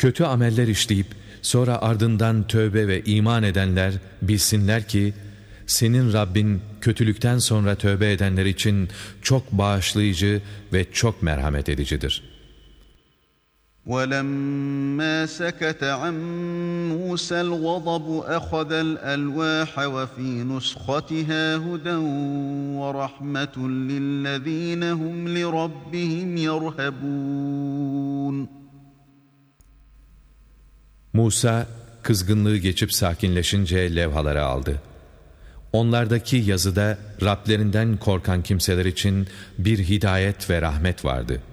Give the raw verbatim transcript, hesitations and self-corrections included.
Kötü ameller işleyip sonra ardından tövbe ve iman edenler bilsinler ki senin Rabbin kötülükten sonra tövbe edenler için çok bağışlayıcı ve çok merhamet edicidir. وَلَمَّا سَكَتَ عَنْ مُوسَى الْغَضَبُ أَخَذَ الْأَلْوَاحَ وَفِي نُسْخَتِهَا هُدًى وَرَحْمَةٌ لِلَّذِينَ هُمْ لِرَبِّهِمْ يَرْهَبُونَ. Musa kızgınlığı geçip sakinleşince levhaları aldı. Onlardaki yazıda Rablerinden korkan kimseler için bir hidayet ve rahmet vardı.